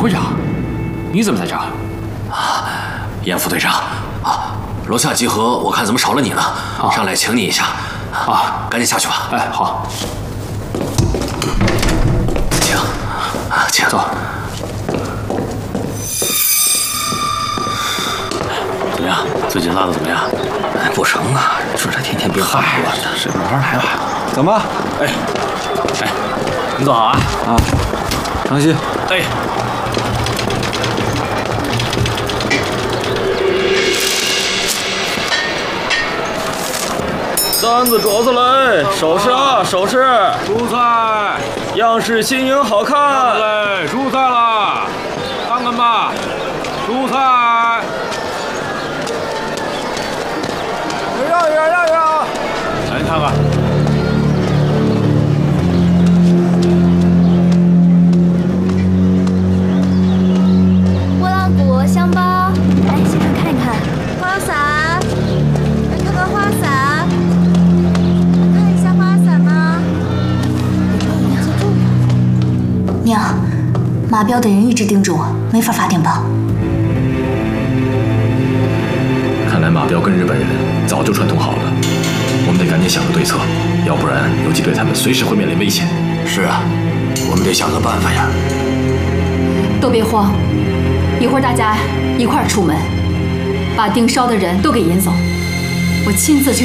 会长，你怎么在这儿？ 严副队长啊，楼下集合，我看怎么少了你呢？上来请你一下。赶紧下去吧。 哎，好。 请走。 怎么样？最近拉的怎么样？不成啊，说这天天变化乱的， 是慢慢来吧。 怎么？ 哎，你坐好啊！ 长西。 哎。 三子镯子来，手势啊，手势！ 出菜， 样式新颖好看。 嘞，出菜了，看看吧，出菜。让，来看看。 拨浪鼓、香包，来，现场看一看。花伞，来看看花伞。看一下花伞吗？ 娘，马彪的人一直盯着我，没法发电报。 看来马彪跟日本人早就串通好了，我们得赶紧想个对策，要不然游击队他们随时会面临危险。 是啊，我们得想个办法呀。 都别慌，一会儿大家一块儿出门，把盯梢的人都给引走，我亲自去。